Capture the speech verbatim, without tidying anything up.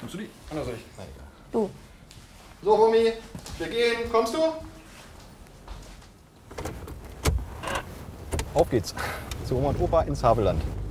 Nimmst du die? Oder soll ich? Nein, egal. Du. So, Romy, wir gehen. Kommst du? Auf geht's. Zu Oma und Opa ins Havelland.